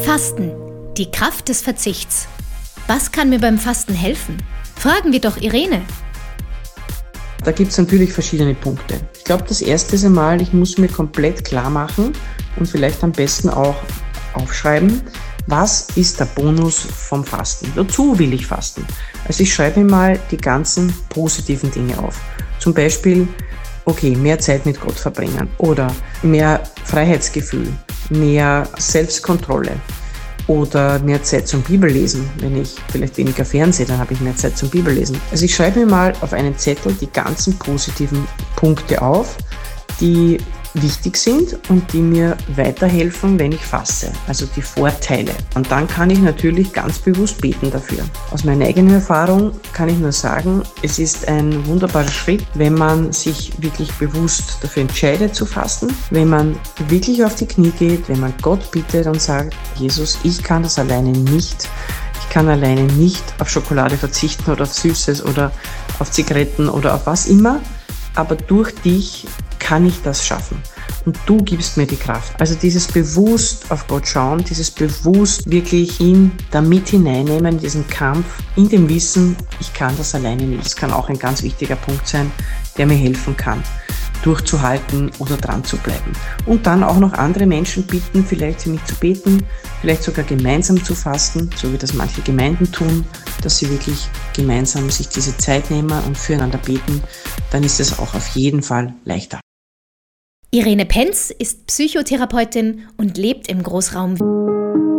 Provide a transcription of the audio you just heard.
Fasten, die Kraft des Verzichts. Was kann mir beim Fasten helfen? Fragen wir doch Irene. Da gibt es natürlich verschiedene Punkte. Ich glaube, das erste ist einmal, ich muss mir komplett klar machen und vielleicht am besten auch aufschreiben, was ist der Bonus vom Fasten? Wozu will ich fasten? Also ich schreibe mir mal die ganzen positiven Dinge auf. Zum Beispiel, okay, mehr Zeit mit Gott verbringen oder mehr Freiheitsgefühl, mehr Selbstkontrolle oder mehr Zeit zum Bibellesen. Wenn ich vielleicht weniger Fernsehen, dann habe ich mehr Zeit zum Bibellesen. Also ich schreibe mir mal auf einen Zettel die ganzen positiven Punkte auf, die wichtig sind und die mir weiterhelfen, wenn ich faste, also die Vorteile. Und dann kann ich natürlich ganz bewusst beten dafür. Aus meiner eigenen Erfahrung kann ich nur sagen, es ist ein wunderbarer Schritt, wenn man sich wirklich bewusst dafür entscheidet zu fasten, wenn man wirklich auf die Knie geht, wenn man Gott bittet und sagt, Jesus, ich kann das alleine nicht. Ich kann alleine nicht auf Schokolade verzichten oder auf Süßes oder auf Zigaretten oder auf was immer, aber durch dich kann ich das schaffen. Und du gibst mir die Kraft. Also dieses bewusst auf Gott schauen, dieses bewusst wirklich ihn damit hineinnehmen, diesen Kampf, in dem Wissen, ich kann das alleine nicht. Das kann auch ein ganz wichtiger Punkt sein, der mir helfen kann, durchzuhalten oder dran zu bleiben. Und dann auch noch andere Menschen bitten, vielleicht für mich zu beten, vielleicht sogar gemeinsam zu fasten, so wie das manche Gemeinden tun, dass sie wirklich gemeinsam sich diese Zeit nehmen und füreinander beten. Dann ist es auch auf jeden Fall leichter. Irene Penz ist Psychotherapeutin und lebt im Großraum